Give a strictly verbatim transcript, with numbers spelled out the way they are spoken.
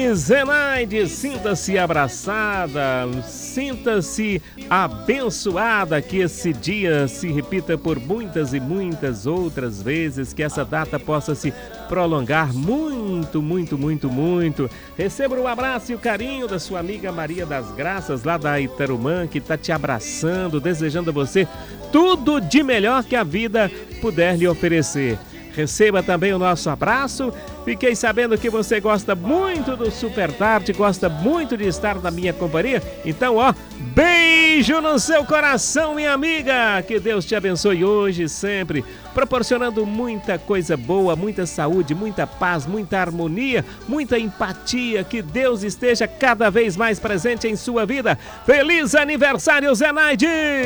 Zenaide, sinta-se abraçada, sinta-se abençoada, que esse dia se repita por muitas e muitas outras vezes, que essa data possa se prolongar muito, muito, muito, muito. Receba o abraço e o carinho da sua amiga Maria das Graças, lá da Itarumã, que está te abraçando, desejando a você tudo de melhor que a vida puder lhe oferecer. Receba também o nosso abraço. Fiquei sabendo que você gosta muito do Super Tarde, gosta muito de estar na minha companhia. Então, ó, beijo no seu coração, minha amiga. Que Deus te abençoe hoje e sempre, proporcionando muita coisa boa, muita saúde, muita paz, muita harmonia, muita empatia. Que Deus esteja cada vez mais presente em sua vida. Feliz aniversário, Zenaide!